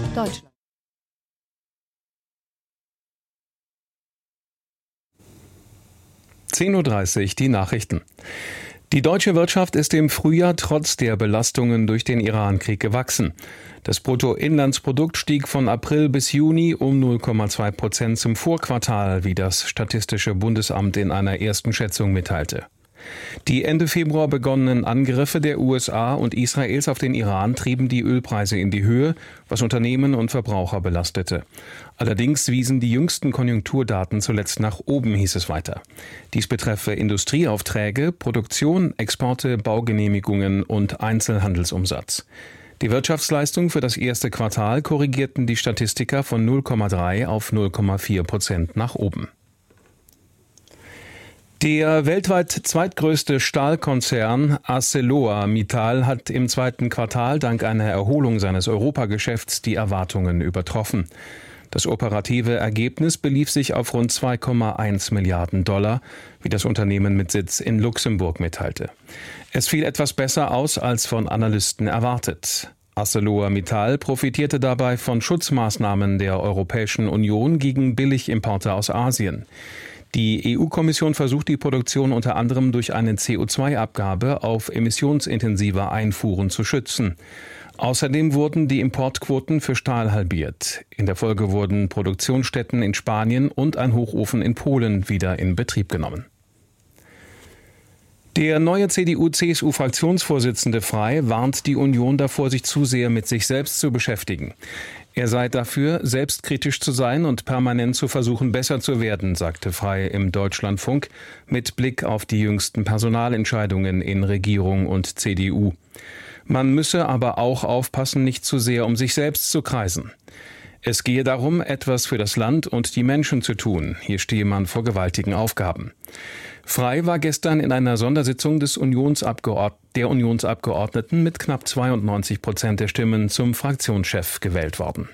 Deutschland. (10:30 Uhr) die Nachrichten. Die deutsche Wirtschaft ist im Frühjahr trotz der Belastungen durch den Iran-Krieg gewachsen. Das Bruttoinlandsprodukt stieg von April bis Juni um 0,2% zum Vorquartal, wie das Statistische Bundesamt in einer ersten Schätzung mitteilte. Die Ende Februar begonnenen Angriffe der USA und Israels auf den Iran trieben die Ölpreise in die Höhe, was Unternehmen und Verbraucher belastete. Allerdings wiesen die jüngsten Konjunkturdaten zuletzt nach oben, hieß es weiter. Dies betreffe Industrieaufträge, Produktion, Exporte, Baugenehmigungen und Einzelhandelsumsatz. Die Wirtschaftsleistung für das erste Quartal korrigierten die Statistiker von 0,3 auf 0,4% nach oben. Der weltweit zweitgrößte Stahlkonzern ArcelorMittal hat im zweiten Quartal dank einer Erholung seines Europageschäfts die Erwartungen übertroffen. Das operative Ergebnis belief sich auf rund 2,1 Milliarden $, wie das Unternehmen mit Sitz in Luxemburg mitteilte. Es fiel etwas besser aus als von Analysten erwartet. ArcelorMittal profitierte dabei von Schutzmaßnahmen der Europäischen Union gegen Billigimporte aus Asien. Die EU-Kommission versucht die Produktion unter anderem durch eine CO2-Abgabe auf emissionsintensive Einfuhren zu schützen. Außerdem wurden die Importquoten für Stahl halbiert. In der Folge wurden Produktionsstätten in Spanien und ein Hochofen in Polen wieder in Betrieb genommen. Der neue CDU-CSU-Fraktionsvorsitzende Frey warnt die Union davor, sich zu sehr mit sich selbst zu beschäftigen. Er sei dafür, selbstkritisch zu sein und permanent zu versuchen, besser zu werden, sagte Frey im Deutschlandfunk mit Blick auf die jüngsten Personalentscheidungen in Regierung und CDU. Man müsse aber auch aufpassen, nicht zu sehr um sich selbst zu kreisen. Es gehe darum, etwas für das Land und die Menschen zu tun. Hier stehe man vor gewaltigen Aufgaben. Frey war gestern in einer Sondersitzung der Unionsabgeordneten mit knapp 92% der Stimmen zum Fraktionschef gewählt worden.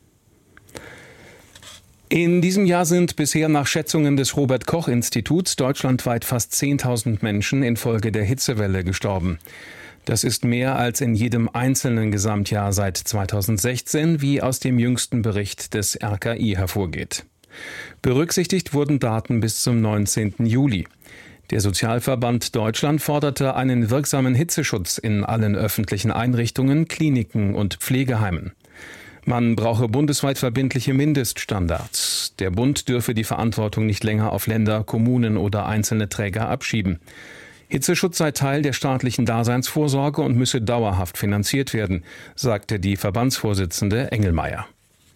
In diesem Jahr sind bisher nach Schätzungen des Robert-Koch-Instituts deutschlandweit fast 10.000 Menschen infolge der Hitzewelle gestorben. Das ist mehr als in jedem einzelnen Gesamtjahr seit 2016, wie aus dem jüngsten Bericht des RKI hervorgeht. Berücksichtigt wurden Daten bis zum 19. Juli. Der Sozialverband Deutschland forderte einen wirksamen Hitzeschutz in allen öffentlichen Einrichtungen, Kliniken und Pflegeheimen. Man brauche bundesweit verbindliche Mindeststandards. Der Bund dürfe die Verantwortung nicht länger auf Länder, Kommunen oder einzelne Träger abschieben. Hitzeschutz sei Teil der staatlichen Daseinsvorsorge und müsse dauerhaft finanziert werden, sagte die Verbandsvorsitzende Engelmeier.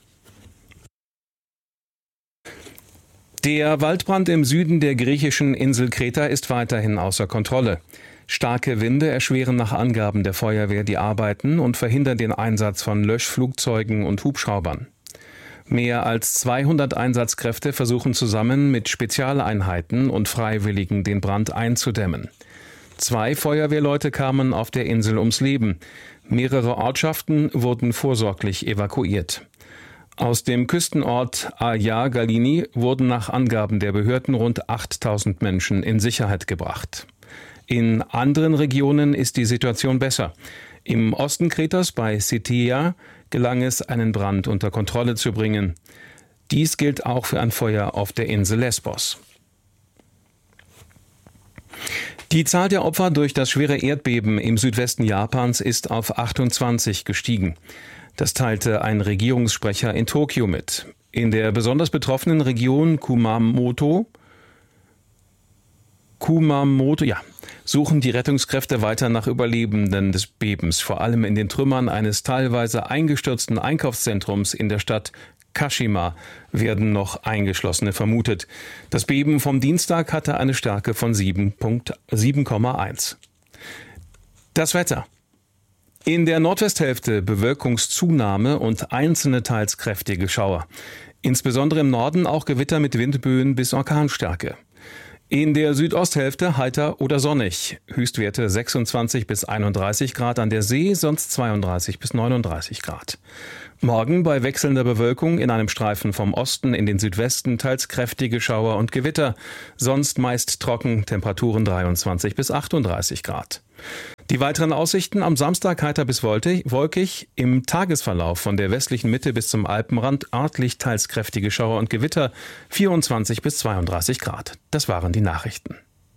Der Waldbrand im Süden der griechischen Insel Kreta ist weiterhin außer Kontrolle. Starke Winde erschweren nach Angaben der Feuerwehr die Arbeiten und verhindern den Einsatz von Löschflugzeugen und Hubschraubern. Mehr als 200 Einsatzkräfte versuchen zusammen mit Spezialeinheiten und Freiwilligen den Brand einzudämmen. 2 Feuerwehrleute kamen auf der Insel ums Leben. Mehrere Ortschaften wurden vorsorglich evakuiert. Aus dem Küstenort Aia Galini wurden nach Angaben der Behörden rund 8.000 Menschen in Sicherheit gebracht. In anderen Regionen ist die Situation besser. Im Osten Kretas bei Sitia gelang es, einen Brand unter Kontrolle zu bringen. Dies gilt auch für ein Feuer auf der Insel Lesbos. Die Zahl der Opfer durch das schwere Erdbeben im Südwesten Japans ist auf 28 gestiegen. Das teilte ein Regierungssprecher in Tokio mit. In der besonders betroffenen Region Kumamoto, suchen die Rettungskräfte weiter nach Überlebenden des Bebens, vor allem in den Trümmern eines teilweise eingestürzten Einkaufszentrums in der Stadt Kashima werden noch Eingeschlossene vermutet. Das Beben vom Dienstag hatte eine Stärke von 7,1. Das Wetter. In der Nordwesthälfte Bewölkungszunahme und einzelne teils kräftige Schauer. Insbesondere im Norden auch Gewitter mit Windböen bis Orkanstärke. In der Südosthälfte heiter oder sonnig. Höchstwerte 26 bis 31 Grad an der See, sonst 32 bis 39 Grad. Morgen bei wechselnder Bewölkung in einem Streifen vom Osten in den Südwesten teils kräftige Schauer und Gewitter. Sonst meist trocken, Temperaturen 23 bis 38 Grad. Die weiteren Aussichten am Samstag heiter bis wolkig, im Tagesverlauf von der westlichen Mitte bis zum Alpenrand örtlich teils kräftige Schauer und Gewitter, 24 bis 32 Grad. Das waren die Nachrichten.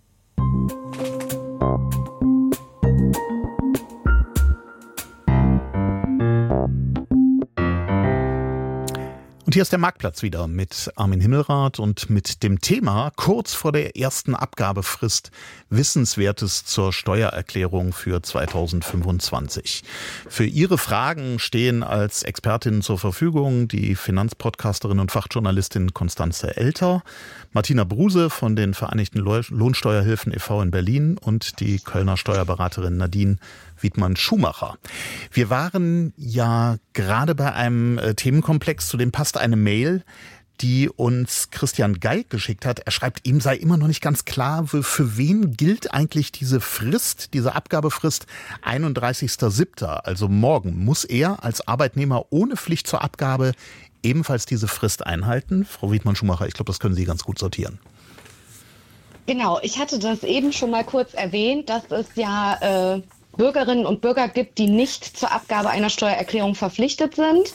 Und hier ist der Marktplatz wieder mit Armin Himmelrath und mit dem Thema kurz vor der ersten Abgabefrist Wissenswertes zur Steuererklärung für 2025. Für Ihre Fragen stehen als Expertinnen zur Verfügung die Finanzpodcasterin und Fachjournalistin Constanze Elter, Martina Bruse von den Vereinigten Lohnsteuerhilfen e.V. in Berlin und die Kölner Steuerberaterin Nadine Wiedmann-Schumacher. Wir waren ja gerade bei einem Themenkomplex, zu dem passt eine Mail, die uns Christian Geig geschickt hat. Er schreibt, ihm sei immer noch nicht ganz klar, für wen gilt eigentlich diese Frist, diese Abgabefrist 31.07., also morgen. Muss er als Arbeitnehmer ohne Pflicht zur Abgabe ebenfalls diese Frist einhalten? Frau Wiedmann-Schumacher, ich glaube, das können Sie ganz gut sortieren. Genau, ich hatte das eben schon mal kurz erwähnt, dass es ja Bürgerinnen und Bürger gibt, die nicht zur Abgabe einer Steuererklärung verpflichtet sind.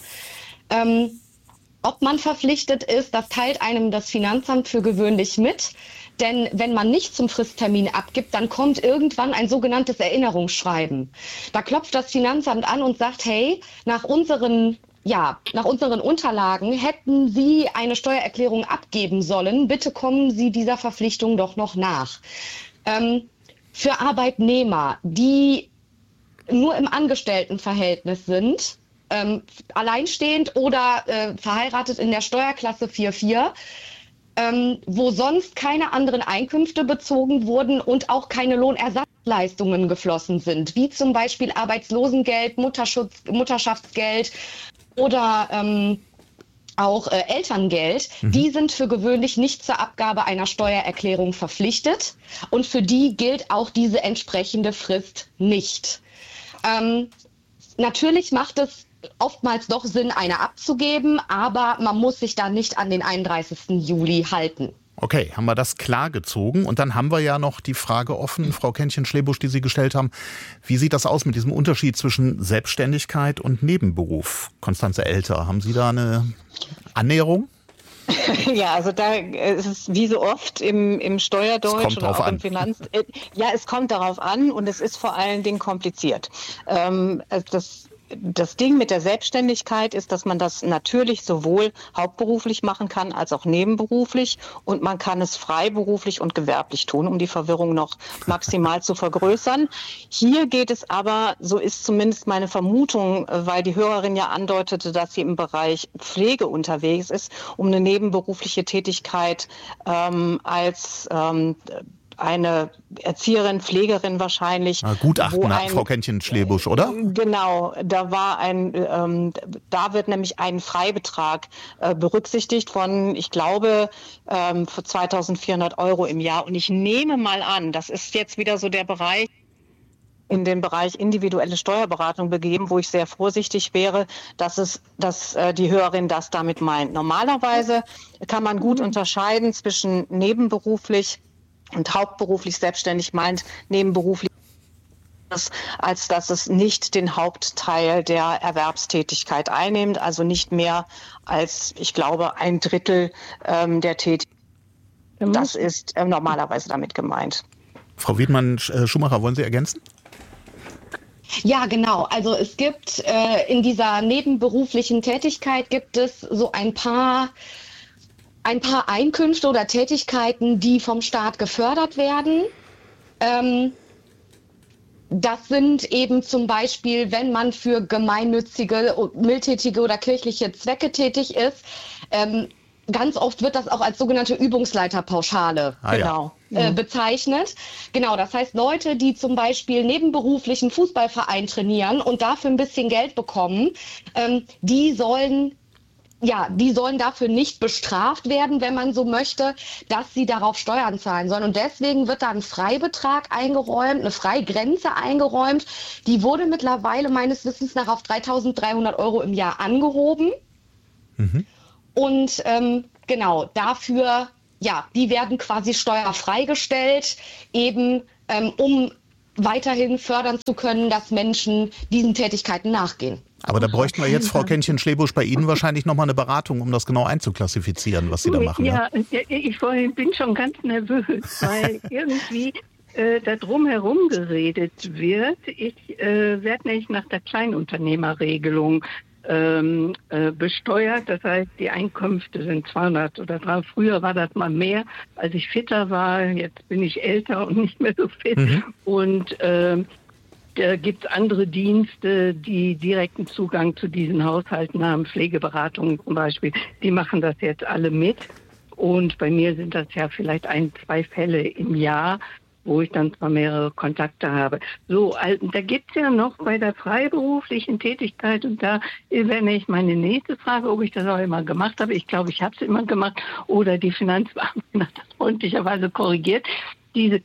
Ob man verpflichtet ist, das teilt einem das Finanzamt für gewöhnlich mit. Denn wenn man nicht zum Fristtermin abgibt, dann kommt irgendwann ein sogenanntes Erinnerungsschreiben. Da klopft das Finanzamt an und sagt, hey, nach unseren Unterlagen hätten Sie eine Steuererklärung abgeben sollen. Bitte kommen Sie dieser Verpflichtung doch noch nach. Für Arbeitnehmer, die nur im Angestelltenverhältnis sind, alleinstehend oder verheiratet in der Steuerklasse 4.4, wo sonst keine anderen Einkünfte bezogen wurden und auch keine Lohnersatzleistungen geflossen sind, wie zum Beispiel Arbeitslosengeld, Mutterschaftsgeld oder auch Elterngeld, die sind für gewöhnlich nicht zur Abgabe einer Steuererklärung verpflichtet und für die gilt auch diese entsprechende Frist nicht. Natürlich macht es oftmals doch Sinn, eine abzugeben, aber man muss sich da nicht an den 31. Juli halten. Okay, haben wir das klar gezogen. Und dann haben wir ja noch die Frage offen, Frau Kännchen-Schlebusch, die Sie gestellt haben. Wie sieht das aus mit diesem Unterschied zwischen Selbstständigkeit und Nebenberuf? Constanze Elter, haben Sie da eine Annäherung? Ja, also da ist es wie so oft im Steuerdeutsch oder auch im Finanz. Ja, es kommt darauf an und es ist vor allen Dingen kompliziert. Das Ding mit der Selbstständigkeit ist, dass man das natürlich sowohl hauptberuflich machen kann als auch nebenberuflich und man kann es freiberuflich und gewerblich tun, um die Verwirrung noch maximal zu vergrößern. Hier geht es aber, so ist zumindest meine Vermutung, weil die Hörerin ja andeutete, dass sie im Bereich Pflege unterwegs ist, um eine nebenberufliche Tätigkeit als eine Erzieherin, Pflegerin wahrscheinlich. Gutachten nach Frau Kännchen-Schlebusch, oder? Genau, da wird nämlich ein Freibetrag berücksichtigt von, ich glaube, für 2.400 € im Jahr. Und ich nehme mal an, das ist jetzt wieder so der Bereich, in den Bereich individuelle Steuerberatung begeben, wo ich sehr vorsichtig wäre, dass die Hörerin das damit meint. Normalerweise kann man gut unterscheiden zwischen nebenberuflich und hauptberuflich selbstständig meint, nebenberuflich, als dass es nicht den Hauptteil der Erwerbstätigkeit einnimmt, also nicht mehr als, ich glaube, 1/3 der Tätigkeit. Das ist normalerweise damit gemeint. Frau Wiedmann-Schumacher, wollen Sie ergänzen? Ja, genau. Also es gibt in dieser nebenberuflichen Tätigkeit gibt es so ein paar Einkünfte oder Tätigkeiten, die vom Staat gefördert werden. Das sind eben zum Beispiel, wenn man für gemeinnützige, mildtätige oder kirchliche Zwecke tätig ist. Ganz oft wird das auch als sogenannte Übungsleiterpauschale bezeichnet. Genau, das heißt Leute, die zum Beispiel nebenberuflich einen Fußballverein trainieren und dafür ein bisschen Geld bekommen, die sollen dafür nicht bestraft werden, wenn man so möchte, dass sie darauf Steuern zahlen sollen. Und deswegen wird da ein Freibetrag eingeräumt, eine Freigrenze eingeräumt. Die wurde mittlerweile meines Wissens nach auf 3.300 € im Jahr angehoben. Und genau, dafür, die werden quasi steuerfrei gestellt, eben um weiterhin fördern zu können, dass Menschen diesen Tätigkeiten nachgehen. Aber da bräuchten wir jetzt, Frau Kännchen-Schlebusch, bei Ihnen wahrscheinlich nochmal eine Beratung, um das genau einzuklassifizieren, was Sie da machen. Ja, ich bin schon ganz nervös, weil irgendwie da drumherum geredet wird. Ich werde nämlich nach der Kleinunternehmerregelung besteuert. Das heißt, die Einkünfte sind 200 oder 300. Früher war das mal mehr, als ich fitter war. Jetzt bin ich älter und nicht mehr so fit. Und da gibt es andere Dienste, die direkten Zugang zu diesen Haushalten haben, Pflegeberatungen zum Beispiel. Die machen das jetzt alle mit. Und bei mir sind das ja vielleicht 1-2 Fälle im Jahr, wo ich dann zwar mehrere Kontakte habe. So, da gibt es ja noch bei der freiberuflichen Tätigkeit, und da wäre nämlich meine nächste Frage, ob ich das auch immer gemacht habe. Ich glaube, ich habe es immer gemacht, oder die Finanzbeamtin hat das freundlicherweise korrigiert. Diese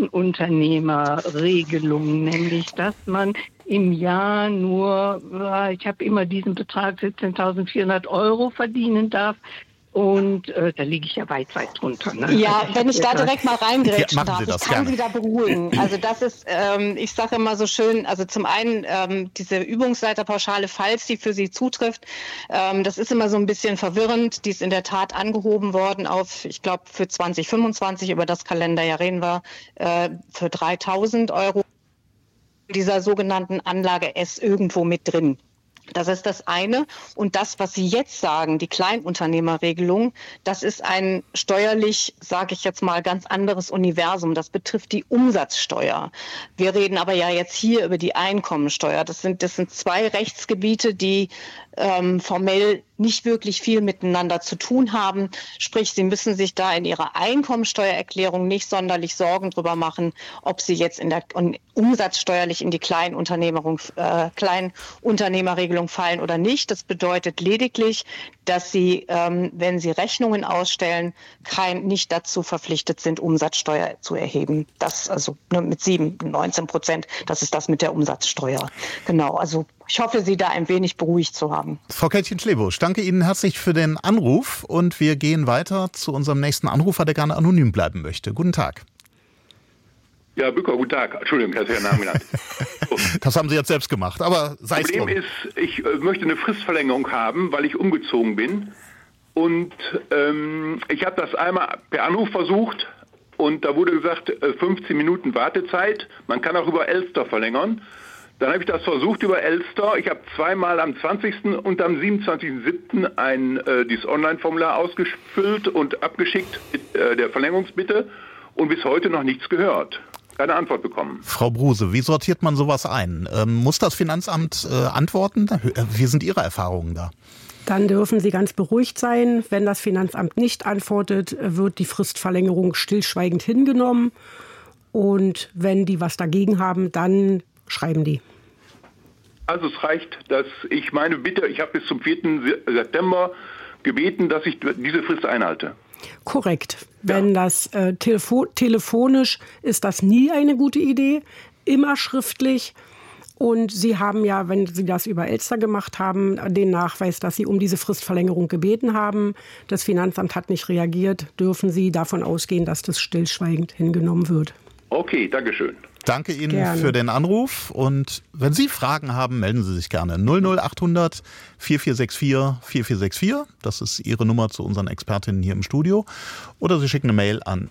Kleinunternehmerregelung, nämlich, dass man im Jahr nur, ich habe immer diesen Betrag 17.400 € verdienen darf. Und da liege ich ja weit drunter. Ne? Ja, wenn ich da direkt mal reingrätschen darf, ich kann gerne. Sie da beruhigen. Also das ist, ich sage immer so schön, also zum einen diese Übungsleiterpauschale, falls die für Sie zutrifft, das ist immer so ein bisschen verwirrend. Die ist in der Tat angehoben worden auf, ich glaube, für 2025, über das Kalenderjahr reden wir, für 3.000 €. Dieser sogenannten Anlage S irgendwo mit drin. Das ist das eine. Und das, was Sie jetzt sagen, die Kleinunternehmerregelung, das ist ein steuerlich, sage ich jetzt mal, ganz anderes Universum. Das betrifft die Umsatzsteuer. Wir reden aber ja jetzt hier über die Einkommensteuer. Das sind 2 Rechtsgebiete, die formell nicht wirklich viel miteinander zu tun haben. Sprich, Sie müssen sich da in Ihrer Einkommensteuererklärung nicht sonderlich Sorgen drüber machen, ob Sie jetzt umsatzsteuerlich in die Kleinunternehmerregelung fallen oder nicht. Das bedeutet lediglich, dass Sie, wenn Sie Rechnungen ausstellen, nicht dazu verpflichtet sind, Umsatzsteuer zu erheben. Das also mit 19%. Das ist das mit der Umsatzsteuer. Genau, also ich hoffe, Sie da ein wenig beruhigt zu haben. Frau Kännchen-Schlebusch, danke Ihnen herzlich für den Anruf und wir gehen weiter zu unserem nächsten Anrufer, der gerne anonym bleiben möchte. Guten Tag. Ja, Bücker, guten Tag. Entschuldigung, ich hatte Ihren Namen genannt. So. Das haben Sie jetzt selbst gemacht, aber sei es drum. Problem ist, ich möchte eine Fristverlängerung haben, weil ich umgezogen bin. Und ich habe das einmal per Anruf versucht und da wurde gesagt, 15 Minuten Wartezeit. Man kann auch über Elster verlängern. Dann habe ich das versucht über Elster. Ich habe zweimal am 20. und am 27.07. dieses Online-Formular ausgefüllt und abgeschickt mit der Verlängerungsbitte und bis heute noch nichts gehört. Keine Antwort bekommen. Frau Bruse, wie sortiert man sowas ein? Muss das Finanzamt antworten? Wie sind Ihre Erfahrungen da? Dann dürfen Sie ganz beruhigt sein. Wenn das Finanzamt nicht antwortet, wird die Fristverlängerung stillschweigend hingenommen. Und wenn die was dagegen haben, dann schreiben die. Also es reicht, dass ich meine Bitte, ich habe bis zum 4. September gebeten, dass ich diese Frist einhalte. Korrekt. Wenn das telefonisch ist das nie eine gute Idee, immer schriftlich. Und Sie haben ja, wenn Sie das über Elster gemacht haben, den Nachweis, dass Sie um diese Fristverlängerung gebeten haben. Das Finanzamt hat nicht reagiert. Dürfen Sie davon ausgehen, dass das stillschweigend hingenommen wird. Okay, Dankeschön. Danke Ihnen für den Anruf und wenn Sie Fragen haben, melden Sie sich gerne. 00800 4464 4464, das ist Ihre Nummer zu unseren Expertinnen hier im Studio. Oder Sie schicken eine Mail an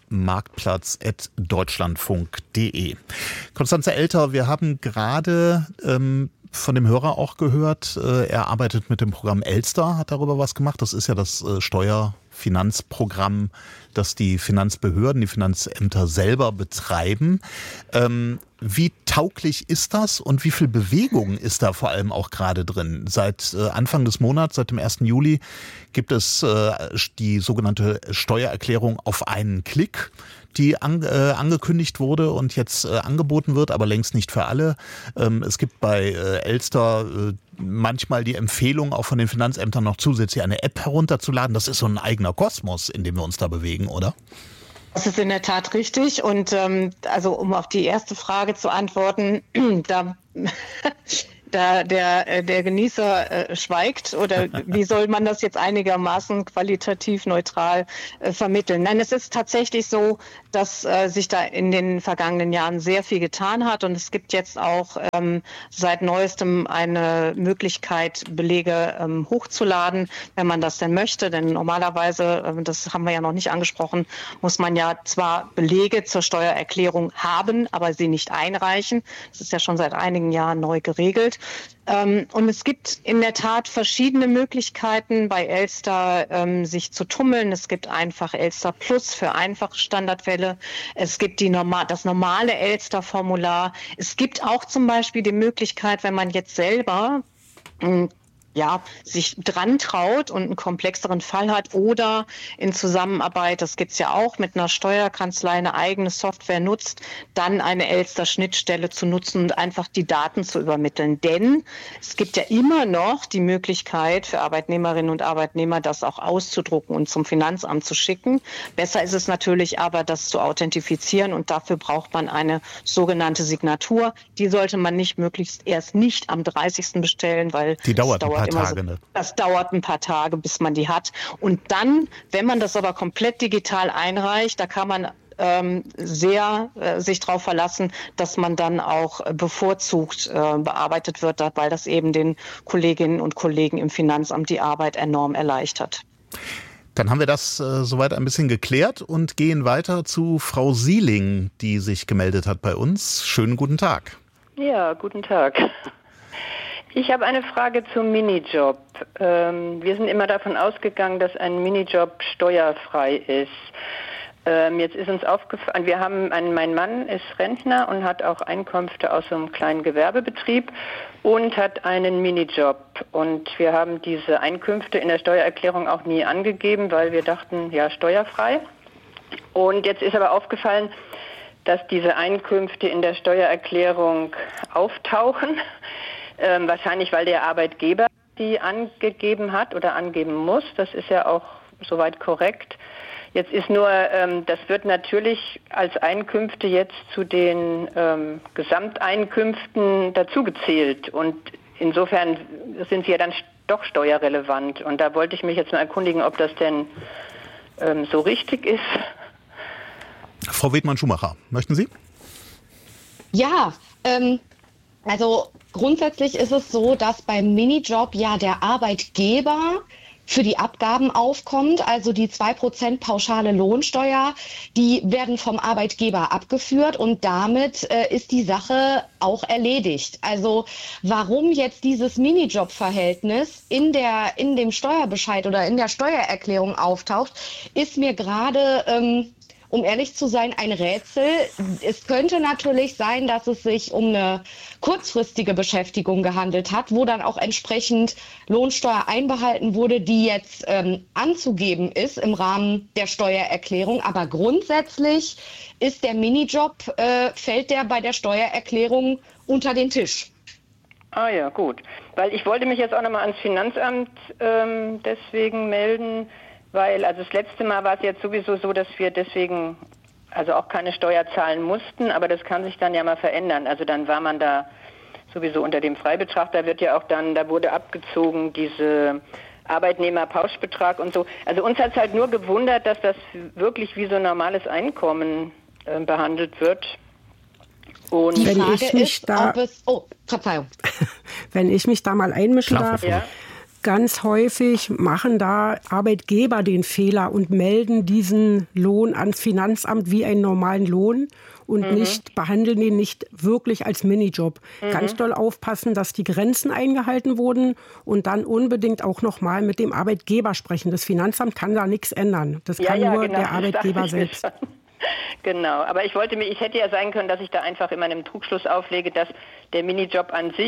marktplatz@deutschlandfunk.de. Konstanze Elter, wir haben gerade von dem Hörer auch gehört, er arbeitet mit dem Programm Elster, hat darüber was gemacht. Das ist ja das Steuerfinanzprogramm, das die Finanzbehörden, die Finanzämter selber betreiben. Wie tauglich ist das und wie viel Bewegung ist da vor allem auch gerade drin? Seit Anfang des Monats, seit dem 1. Juli, gibt es die sogenannte Steuererklärung auf einen Klick, die angekündigt wurde und jetzt angeboten wird, aber längst nicht für alle. Es gibt bei Elster manchmal die Empfehlung, auch von den Finanzämtern noch zusätzlich eine App herunterzuladen. Das ist so ein eigener Kosmos, in dem wir uns da bewegen, oder? Das ist in der Tat richtig. Und also um auf die erste Frage zu antworten, da der Genießer schweigt, oder wie soll man das jetzt einigermaßen qualitativ neutral vermitteln? Nein, es ist tatsächlich so, dass sich da in den vergangenen Jahren sehr viel getan hat, und es gibt jetzt auch seit neuestem eine Möglichkeit, Belege hochzuladen, wenn man das denn möchte, denn normalerweise, das haben wir ja noch nicht angesprochen, muss man ja zwar Belege zur Steuererklärung haben, aber sie nicht einreichen. Das ist ja schon seit einigen Jahren neu geregelt. Und es gibt in der Tat verschiedene Möglichkeiten bei Elster, sich zu tummeln. Es gibt einfach Elster Plus für einfache Standardfälle. Es gibt das normale Elster-Formular. Es gibt auch zum Beispiel die Möglichkeit, wenn man jetzt selber sich dran traut und einen komplexeren Fall hat oder in Zusammenarbeit, das gibt's ja auch, mit einer Steuerkanzlei eine eigene Software nutzt, dann eine Elster-Schnittstelle zu nutzen und einfach die Daten zu übermitteln. Denn es gibt ja immer noch die Möglichkeit für Arbeitnehmerinnen und Arbeitnehmer, das auch auszudrucken und zum Finanzamt zu schicken. Besser ist es natürlich aber, das zu authentifizieren, und dafür braucht man eine sogenannte Signatur. Die sollte man möglichst erst nicht am 30. bestellen, weil die dauert ein paar Tage. Das dauert ein paar Tage, bis man die hat. Und dann, wenn man das aber komplett digital einreicht, da kann man sehr sich darauf verlassen, dass man dann auch bevorzugt bearbeitet wird, weil das eben den Kolleginnen und Kollegen im Finanzamt die Arbeit enorm erleichtert. Dann haben wir das soweit ein bisschen geklärt und gehen weiter zu Frau Sieling, die sich gemeldet hat bei uns. Schönen guten Tag. Ja, guten Tag. Ich habe eine Frage zum Minijob. Wir sind immer davon ausgegangen, dass ein Minijob steuerfrei ist. Jetzt ist uns aufgefallen, mein Mann ist Rentner und hat auch Einkünfte aus so einem kleinen Gewerbebetrieb und hat einen Minijob. Und wir haben diese Einkünfte in der Steuererklärung auch nie angegeben, weil wir dachten, ja, steuerfrei. Und jetzt ist aber aufgefallen, dass diese Einkünfte in der Steuererklärung auftauchen. Wahrscheinlich, weil der Arbeitgeber die angegeben hat oder angeben muss. Das ist ja auch soweit korrekt. Jetzt ist nur, das wird natürlich als Einkünfte jetzt zu den Gesamteinkünften dazugezählt. Und insofern sind sie ja dann doch steuerrelevant. Und da wollte ich mich jetzt mal erkundigen, ob das denn so richtig ist. Frau Wedmann-Schumacher, möchten Sie? Ja, also grundsätzlich ist es so, dass beim Minijob ja der Arbeitgeber für die Abgaben aufkommt, also die 2% pauschale Lohnsteuer, die werden vom Arbeitgeber abgeführt, und damit ist die Sache auch erledigt. Also warum jetzt dieses Minijob-Verhältnis in dem Steuerbescheid oder in der Steuererklärung auftaucht, ist mir gerade um ehrlich zu sein, ein Rätsel. Es könnte natürlich sein, dass es sich um eine kurzfristige Beschäftigung gehandelt hat, wo dann auch entsprechend Lohnsteuer einbehalten wurde, die jetzt anzugeben ist im Rahmen der Steuererklärung. Aber grundsätzlich ist der Minijob, fällt der bei der Steuererklärung unter den Tisch. Ah ja, gut. Weil ich wollte mich jetzt auch nochmal ans Finanzamt deswegen melden, weil also das letzte Mal war es jetzt sowieso so, dass wir deswegen also auch keine Steuer zahlen mussten, aber das kann sich dann ja mal verändern. Also dann war man da sowieso unter dem Freibetrag, da wurde abgezogen diese Arbeitnehmerpauschbetrag und so. Also uns hat es halt nur gewundert, dass das wirklich wie so ein normales Einkommen behandelt wird. Und die Frage ist, ob es... Oh, Verzeihung. Wenn ich mich da mal einmischen darf... Ja. Ganz häufig machen da Arbeitgeber den Fehler und melden diesen Lohn ans Finanzamt wie einen normalen Lohn und behandeln ihn nicht wirklich als Minijob. Ganz doll aufpassen, dass die Grenzen eingehalten wurden, und dann unbedingt auch nochmal mit dem Arbeitgeber sprechen. Das Finanzamt kann da nichts ändern. Das kann nur der Arbeitgeber selbst. Genau, aber ich hätte ja sein können, dass ich da einfach in meinem Trugschluss auflege, dass der Minijob an sich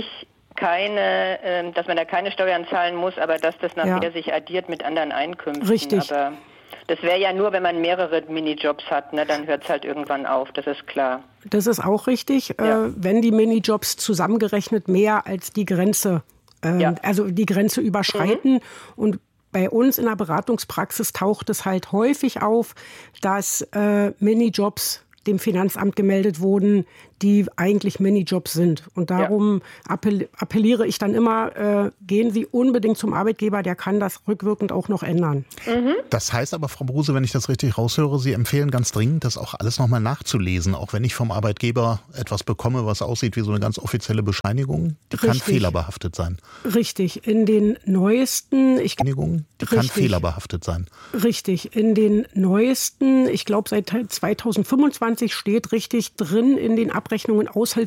dass man da keine Steuern zahlen muss, aber dass das nachher sich addiert mit anderen Einkünften. Richtig. Aber das wäre ja nur, wenn man mehrere Minijobs hat, ne? Dann hört es halt irgendwann auf, das ist klar. Das ist auch richtig, wenn die Minijobs zusammengerechnet mehr als die Grenze, also die Grenze überschreiten. Und bei uns in der Beratungspraxis taucht es halt häufig auf, dass Minijobs dem Finanzamt gemeldet wurden, die eigentlich Minijobs sind. Und darum appelliere ich dann immer, gehen Sie unbedingt zum Arbeitgeber, der kann das rückwirkend auch noch ändern. Das heißt aber, Frau Bruse, wenn ich das richtig raushöre, Sie empfehlen ganz dringend, das auch alles nochmal nachzulesen, auch wenn ich vom Arbeitgeber etwas bekomme, was aussieht wie so eine ganz offizielle Bescheinigung. Die kann fehlerbehaftet sein. Richtig, in den neuesten... kann fehlerbehaftet sein. Richtig, in den neuesten, ich glaube seit 2025 steht richtig drin in den Abrechnungen